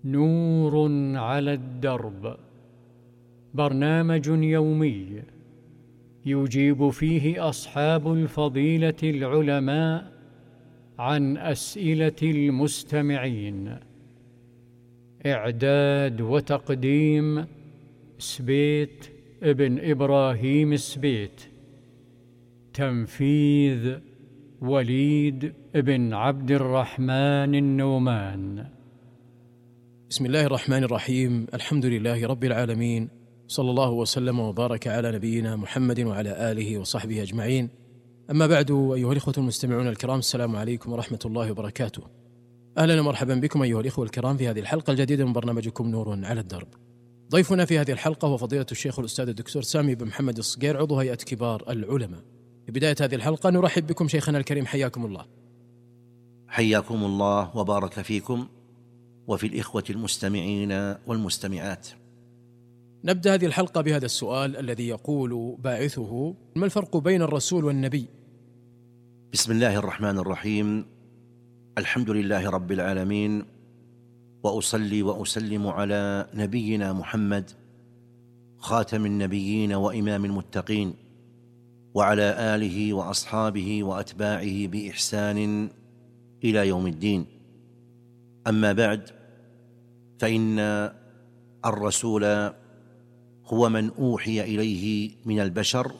نور على الدرب، برنامج يومي يجيب فيه أصحاب الفضيلة العلماء عن أسئلة المستمعين. إعداد وتقديم سبيت ابن إبراهيم السبيت. تنفيذ وليد بن عبد الرحمن النومان. بسم الله الرحمن الرحيم. الحمد لله رب العالمين، صلى الله وسلم وبارك على نبينا محمد وعلى آله وصحبه أجمعين. أما بعد، أيها الإخوة المستمعون الكرام، السلام عليكم ورحمة الله وبركاته. أهلا ومرحبا بكم أيها الإخوة الكرام في هذه الحلقة الجديدة من برنامجكم نور على الدرب. ضيفنا في هذه الحلقة هو فضيلة الشيخ الأستاذ الدكتور سامي بن محمد الصقير، عضو هيئة كبار العلماء. في بداية هذه الحلقة نرحب بكم شيخنا الكريم، حياكم الله. حياكم الله وبارك فيكم وفي الإخوة المستمعين والمستمعات. نبدأ هذه الحلقة بهذا السؤال الذي يقول باعثه: ما الفرق بين الرسول والنبي؟ بسم الله الرحمن الرحيم. الحمد لله رب العالمين، وأصلي وأسلم على نبينا محمد خاتم النبيين وإمام المتقين، وعلى آله وأصحابه وأتباعه بإحسان إلى يوم الدين. أما بعد، فإن الرسول هو من أوحي إليه من البشر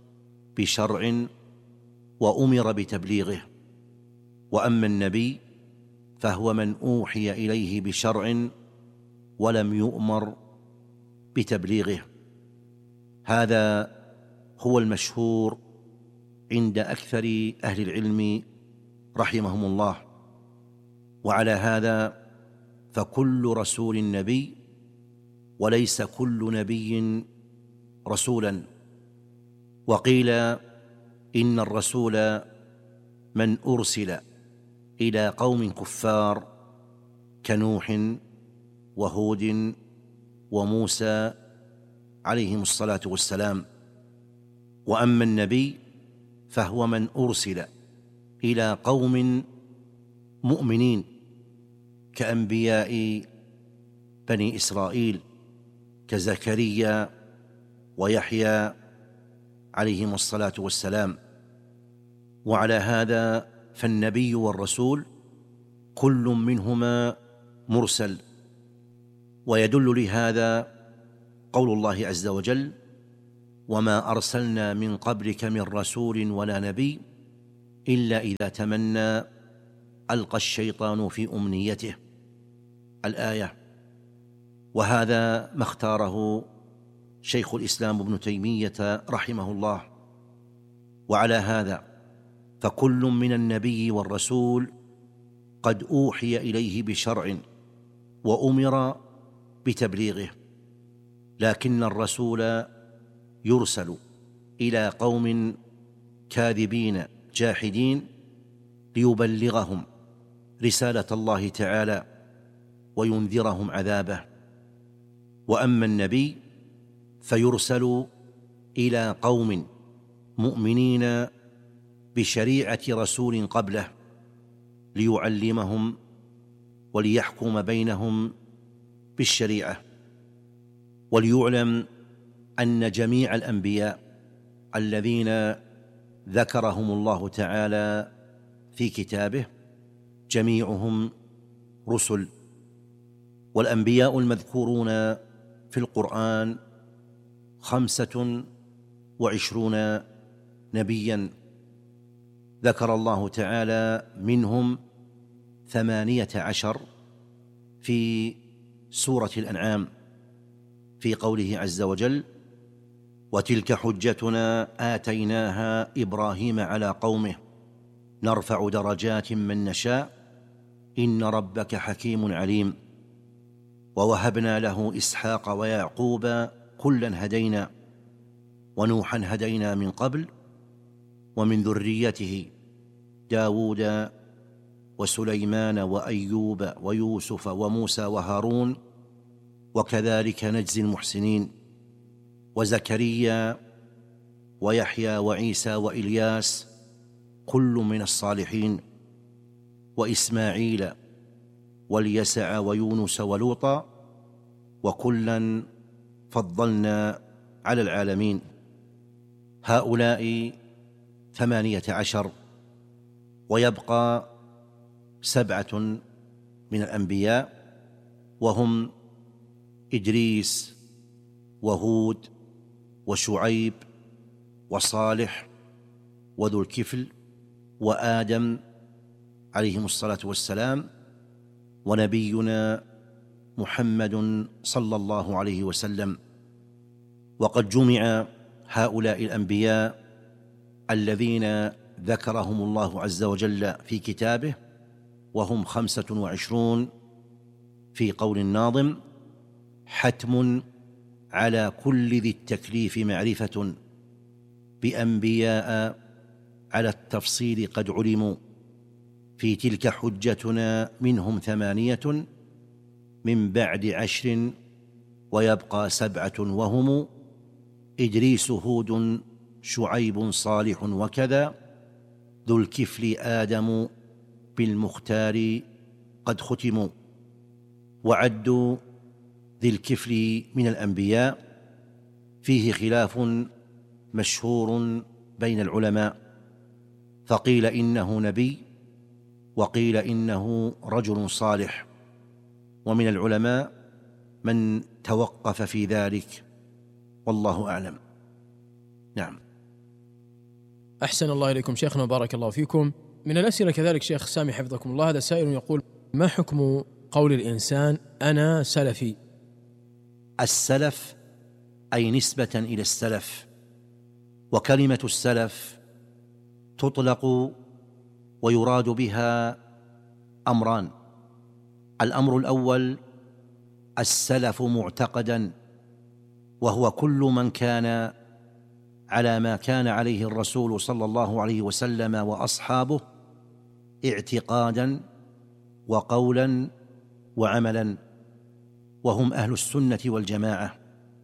بشرع وأمر بتبليغه، وأما النبي فهو من أوحي إليه بشرع ولم يؤمر بتبليغه. هذا هو المشهور عند أكثر أهل العلم رحمهم الله. وعلى هذا فكل رسول نبي، وليس كل نبي رسولا. وقيل إن الرسول من أرسل إلى قوم كفار كنوح وهود وموسى عليهم الصلاة والسلام. وأما النبي فهو من أرسل إلى قوم مؤمنين كأنبياء بني إسرائيل كزكريا ويحيى عليهم الصلاة والسلام. وعلى هذا فالنبي والرسول كل منهما مرسل. ويدل لهذا قول الله عز وجل: وما أرسلنا من قبلك من رسول ولا نبي إلا إذا تمنى ألقى الشيطان في أمنيته، الآية. وهذا ما اختاره شيخ الإسلام ابن تيمية رحمه الله. وعلى هذا فكل من النبي والرسول قد أوحي إليه بشرع وأمر بتبليغه، لكن الرسول يرسل إلى قوم كاذبين جاحدين ليبلغهم رسالة الله تعالى وينذرهم عذابه. وأما النبي فيرسل إلى قوم مؤمنين بشريعة رسول قبله ليعلمهم وليحكم بينهم بالشريعة. وليعلم أن جميع الأنبياء الذين ذكرهم الله تعالى في كتابه جميعهم رسل. والأنبياء المذكورون في القرآن 25 نبيا، ذكر الله تعالى منهم 18 في سورة الأنعام في قوله عز وجل: وتلك حجتنا آتيناها إبراهيم على قومه نرفع درجات من نشاء إن ربك حكيم عليم. ووهبنا له إسحاق ويعقوب كلا هدينا ونوحا هدينا من قبل ومن ذريته داود وسليمان وأيوب ويوسف وموسى وهارون وكذلك نجزي المحسنين. وزكريا ويحيى وعيسى وإلياس كل من الصالحين. وإسماعيل واليسع ويونس ولوطا وكلا فضلنا على العالمين. هؤلاء 18، ويبقى 7 من الأنبياء، وهم إدريس وهود وشعيب وصالح وذو الكفل وآدم عليهم الصلاة والسلام، ونبينا محمد صلى الله عليه وسلم. وقد جمع هؤلاء الأنبياء الذين ذكرهم الله عز وجل في كتابه، وهم 25 في قول الناظم: حتم على كل ذي التكليف معرفة بأنبياء على التفصيل قد علموا، في تلك حجتنا منهم 8 من بعد 10 ويبقى 7 وهم إدريس هود شعيب صالح وكذا ذو الكفل آدم بالمختار قد ختموا. وعد ذي الكفل من الأنبياء فيه خلاف مشهور بين العلماء، فقيل إنه نبي وقيل إنه رجل صالح، ومن العلماء من توقف في ذلك، والله أعلم. نعم. أحسن الله إليكم شيخنا وبارك الله فيكم. من الأسئلة كذلك شيخ سامي حفظكم الله، هذا سائل يقول: ما حكم قول الإنسان أنا سلفي؟ السلف أي نسبة إلى السلف، وكلمة السلف تطلق ويراد بها أمران: الأمر الأول السلف معتقدا، وهو كل من كان على ما كان عليه الرسول صلى الله عليه وسلم وأصحابه اعتقادا وقولا وعملا، وهم أهل السنة والجماعة.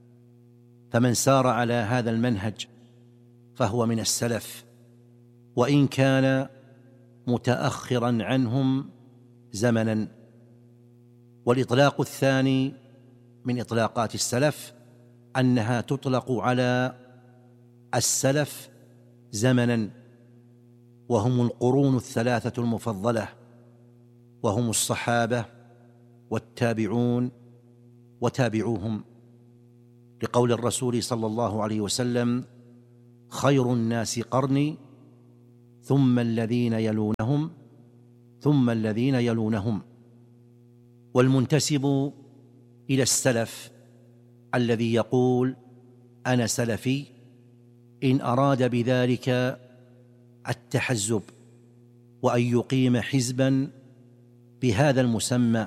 فمن سار على هذا المنهج فهو من السلف، وإن كان متأخرا عنهم زمنا. والإطلاق الثاني من إطلاقات السلف أنها تطلق على السلف زمنا، وهم القرون الثلاثة المفضلة، وهم الصحابة والتابعون وتابعوهم، لقول الرسول صلى الله عليه وسلم: خير الناس قرني ثم الذين يلونهم ثم الذين يلونهم. والمنتسب إلى السلف الذي يقول أنا سلفي إن أراد بذلك التحزب وأن يقيم حزبا بهذا المسمى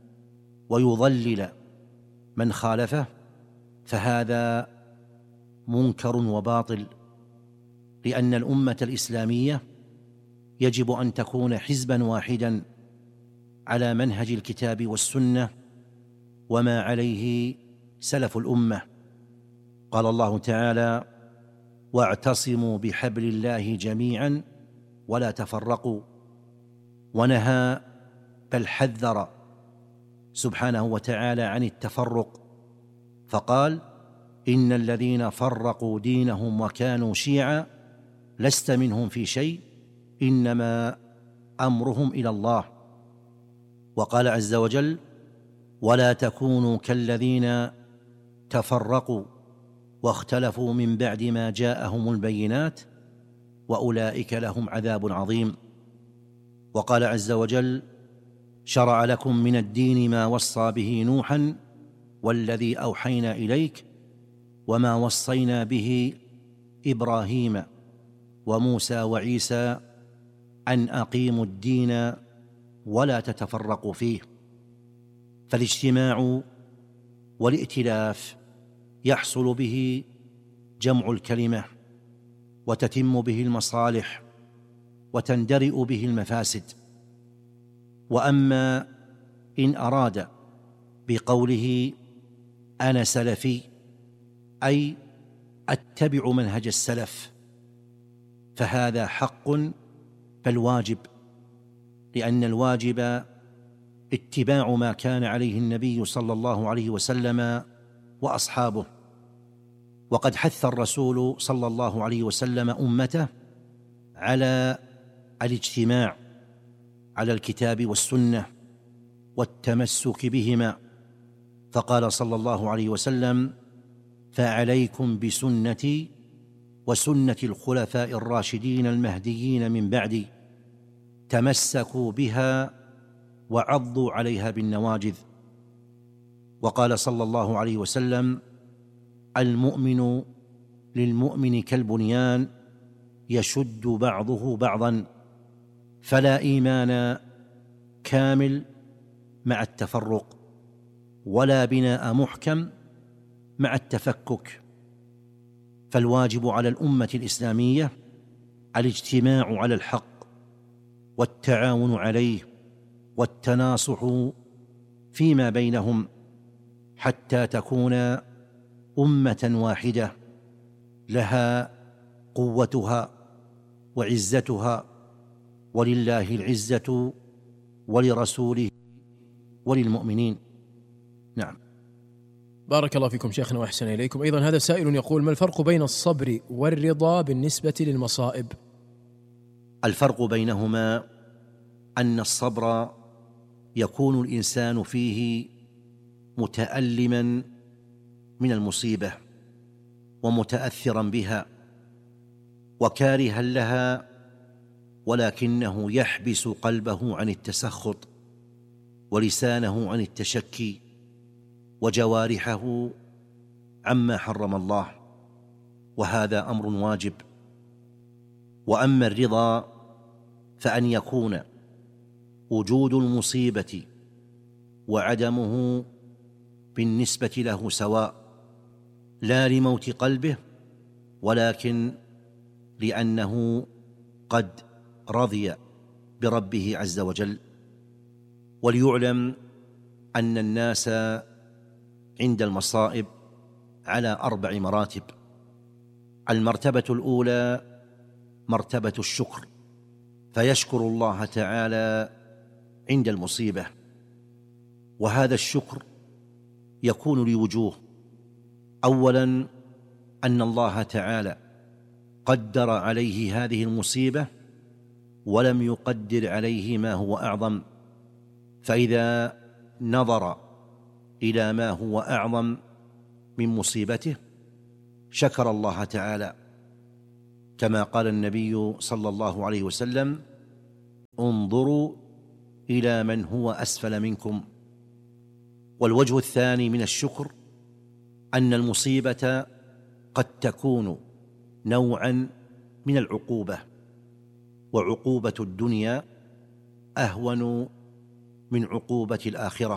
ويضلل من خالفه، فهذا منكر وباطل، لأن الأمة الإسلامية يجب أن تكون حزبا واحدا على منهج الكتاب والسنة وما عليه سلف الأمة. قال الله تعالى: واعتصموا بحبل الله جميعا ولا تفرقوا، ونهى بل حذر سبحانه وتعالى عن التفرق، فقال: إن الذين فرقوا دينهم وكانوا شيعا لست منهم في شيء إنما أمرهم إلى الله. وقال عز وجل: ولا تكونوا كالذين تفرقوا واختلفوا من بعد ما جاءهم البينات وأولئك لهم عذاب عظيم. وقال عز وجل: شرع لكم من الدين ما وصى به نوحا والذي أوحينا إليك وما وصينا به إبراهيم وموسى وعيسى أن أقيموا الدين ولا تتفرقوا فيه. فالاجتماع والائتلاف يحصل به جمع الكلمة وتتم به المصالح وتندرئ به المفاسد. وأما إن أراد بقوله أنا سلفي أي أتبع منهج السلف، فهذا حق بل واجب، لأن الواجب اتباع ما كان عليه النبي صلى الله عليه وسلم وأصحابه. وقد حث الرسول صلى الله عليه وسلم أمته على الاجتماع على الكتاب والسنة والتمسك بهما، فقال صلى الله عليه وسلم: فعليكم بسنتي وسنة الخلفاء الراشدين المهديين من بعدي، تمسكوا بها وعضوا عليها بالنواجذ. وقال صلى الله عليه وسلم: المؤمن للمؤمن كالبنيان يشد بعضه بعضا، فلا إيمان كامل مع التفرق، ولا بناء محكم مع التفكك. فالواجب على الأمة الإسلامية الاجتماع على الحق والتعاون عليه والتناصح فيما بينهم، حتى تكون أمة واحدة لها قوتها وعزتها، ولله العزة ولرسوله وللمؤمنين. نعم. بارك الله فيكم شيخنا وأحسن إليكم. أيضا هذا سائل يقول: ما الفرق بين الصبر والرضا بالنسبة للمصائب؟ الفرق بينهما أن الصبر يكون الإنسان فيه متألما من المصيبة ومتأثرا بها وكارها لها، ولكنه يحبس قلبه عن التسخط ولسانه عن التشكي وجوارحه عما حرم الله، وهذا أمر واجب. وأما الرضا فأن يكون وجود المصيبة وعدمه بالنسبة له سواء، لا لموت قلبه، ولكن لأنه قد رضي بربه عز وجل. وليعلم أن الناس عند المصائب على 4 مراتب. المرتبة الأولى مرتبة الشكر، فيشكر الله تعالى عند المصيبة، وهذا الشكر يكون لوجوه: أولا أن الله تعالى قدر عليه هذه المصيبة ولم يقدر عليه ما هو أعظم، فإذا نظر إلى ما هو أعظم من مصيبته شكر الله تعالى، كما قال النبي صلى الله عليه وسلم: انظروا إلى من هو أسفل منكم. والوجه الثاني من الشكر أن المصيبة قد تكون نوعا من العقوبة، وعقوبة الدنيا أهون من عقوبة الآخرة.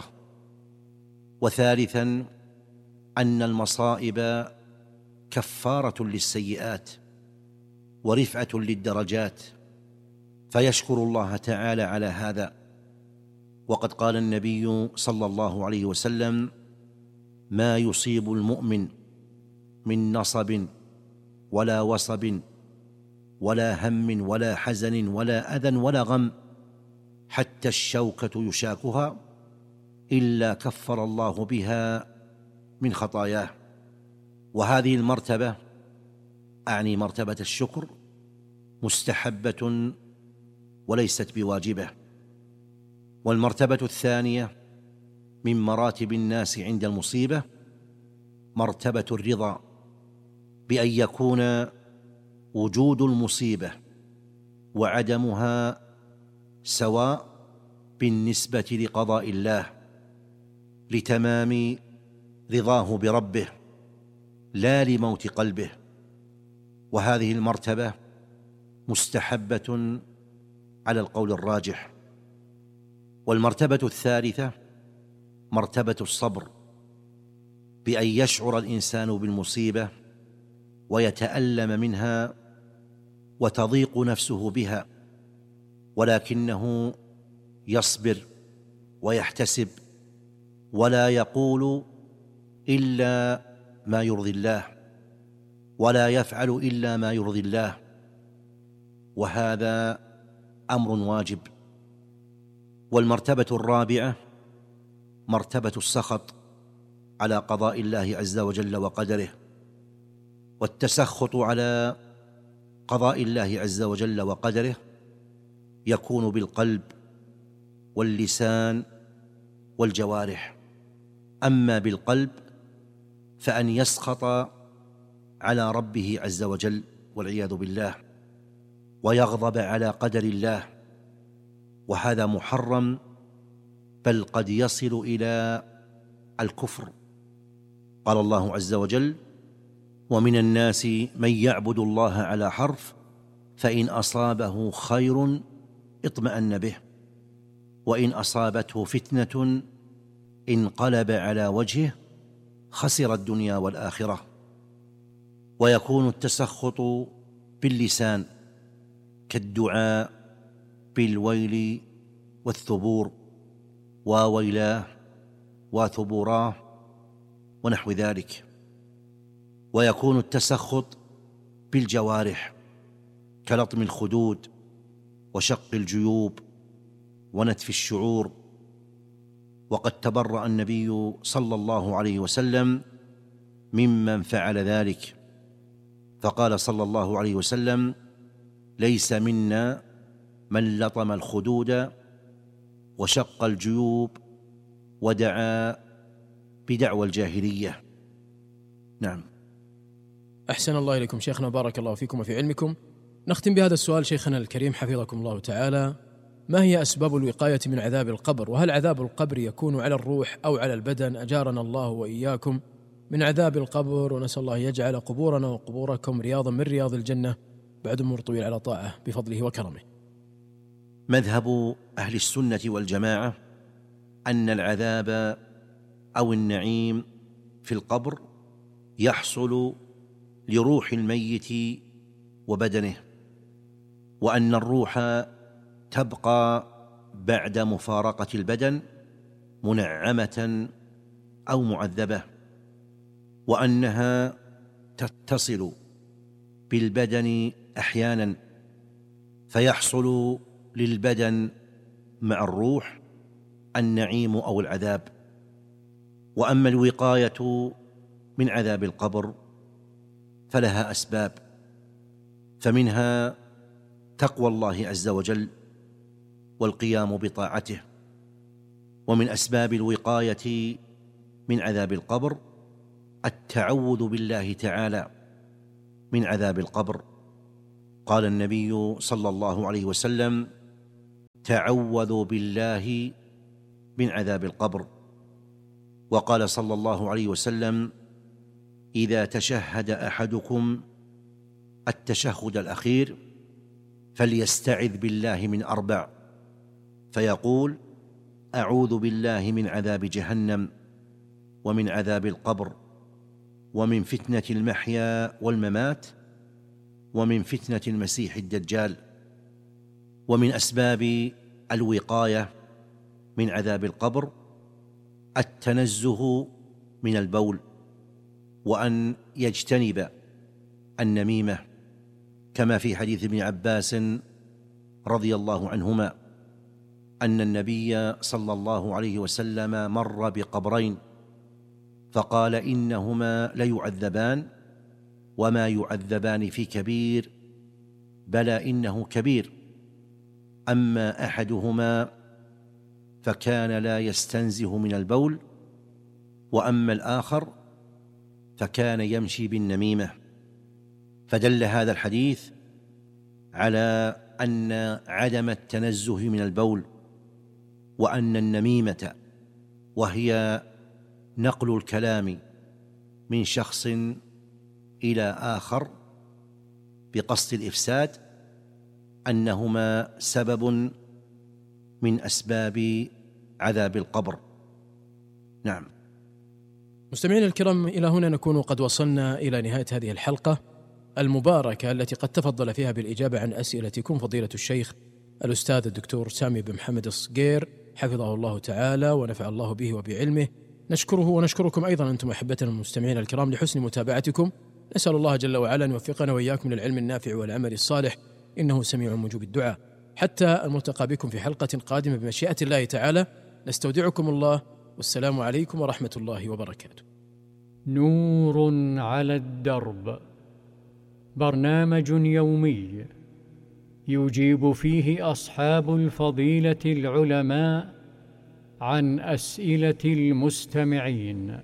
وثالثا أن المصائب كفارة للسيئات ورفعة للدرجات، فيشكر الله تعالى على هذا. وقد قال النبي صلى الله عليه وسلم: ما يصيب المؤمن من نصب ولا وصب ولا هم ولا حزن ولا أذى ولا غم حتى الشوكة يشاكها إلا كفر الله بها من خطاياه. وهذه المرتبة، أعني مرتبة الشكر، مستحبة وليست بواجبة. والمرتبة الثانية من مراتب الناس عند المصيبة مرتبة الرضا، بأن يكون وجود المصيبة وعدمها سواء بالنسبة لقضاء الله، لتمام رضاه بربه لا لموت قلبه، وهذه المرتبة مستحبة على القول الراجح. والمرتبة الثالثة مرتبة الصبر، بأن يشعر الإنسان بالمصيبة ويتألم منها وتضيق نفسه بها، ولكنه يصبر ويحتسب ولا يقول إلا ما يرضي الله ولا يفعل إلا ما يرضي الله، وهذا أمر واجب. والمرتبة الرابعة مرتبة السخط على قضاء الله عز وجل وقدره، والتسخط على قضاء الله عز وجل وقدره يكون بالقلب واللسان والجوارح. أما بالقلب فأن يسخط على ربه عز وجل والعياذ بالله، ويغضب على قدر الله، وهذا محرم، بل قد يصل إلى الكفر. قال الله عز وجل: ومن الناس من يعبد الله على حرف فإن أصابه خير اطمأن به وإن أصابته فتنة انقلب على وجهه خسر الدنيا والآخرة. ويكون التسخط باللسان كالدعاء بالويل والثبور، وويلاه وثبوراه ونحو ذلك. ويكون التسخط بالجوارح كلطم الخدود وشق الجيوب ونتف الشعور. وقد تبرأ النبي صلى الله عليه وسلم ممن فعل ذلك، فقال صلى الله عليه وسلم: ليس منا من لطم الخدود وشق الجيوب ودعا بدعوى الجاهلية. نعم. أحسن الله إليكم شيخنا، بارك الله فيكم وفي علمكم. نختم بهذا السؤال شيخنا الكريم حفظكم الله تعالى: ما هي أسباب الوقاية من عذاب القبر؟ وهل عذاب القبر يكون على الروح أو على البدن؟ أجارنا الله وإياكم من عذاب القبر، ونسأل الله يجعل قبورنا وقبوركم رياضا من رياض الجنة بعد عمر طويل على طاعة بفضله وكرمه. مذهب أهل السنة والجماعة أن العذاب أو النعيم في القبر يحصل لروح الميت وبدنه، وأن الروح تبقى بعد مفارقة البدن منعمة أو معذبة، وأنها تتصل بالبدن أحيانا فيحصل للبدن مع الروح النعيم أو العذاب. وأما الوقاية من عذاب القبر فلها أسباب، فمنها تقوى الله عز وجل والقيام بطاعته. ومن أسباب الوقاية من عذاب القبر التعوذ بالله تعالى من عذاب القبر. قال النبي صلى الله عليه وسلم: تعوذوا بالله من عذاب القبر. وقال صلى الله عليه وسلم: إذا تشهد أحدكم التشهد الأخير فليستعذ بالله من 4، فيقول: أعوذ بالله من عذاب جهنم ومن عذاب القبر ومن فتنة المحيا والممات ومن فتنة المسيح الدجال. ومن أسباب الوقاية من عذاب القبر التنزه من البول، وأن يجتنب النميمة، كما في حديث ابن عباس رضي الله عنهما أن النبي صلى الله عليه وسلم مر بقبرين فقال: إنهما ليعذبان وما يعذبان في كبير، بلى إنه كبير، أما أحدهما فكان لا يستنزه من البول، وأما الآخر فكان يمشي بالنميمة. فدل هذا الحديث على أن عدم التنزه من البول وأن النميمة، وهي نقل الكلام من شخص إلى آخر بقصد الإفساد، أنهما سبب من أسباب عذاب القبر. نعم. مستمعينا الكرام، إلى هنا نكون قد وصلنا إلى نهاية هذه الحلقة المباركة التي قد تفضل فيها بالإجابة عن أسئلتكم فضيلة الشيخ الأستاذ الدكتور سامي بن محمد الصقير حفظه الله تعالى ونفع الله به وبعلمه. نشكره ونشكركم أيضا أنتم أحبتنا المستمعين الكرام لحسن متابعتكم. نسأل الله جل وعلا أن يوفقنا وإياكم للعلم النافع والعمل الصالح، إنه سميع مجيب الدعاء. حتى الملتقى بكم في حلقة قادمة بمشيئة الله تعالى، نستودعكم الله والسلام عليكم ورحمة الله وبركاته. نور على الدرب، برنامج يومي يجيب فيه أصحاب الفضيلة العلماء عن أسئلة المستمعين.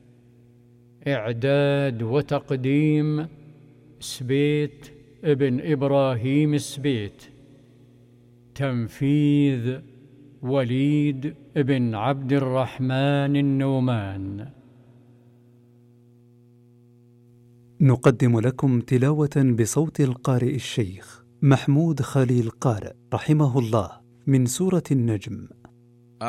إعداد وتقديم سبيت ابن إبراهيم سبيت. تنفيذ وليد ابن عبد الرحمن النومان. نقدم لكم تلاوة بصوت القارئ الشيخ محمود خليل قارئ رحمه الله من سورة النجم.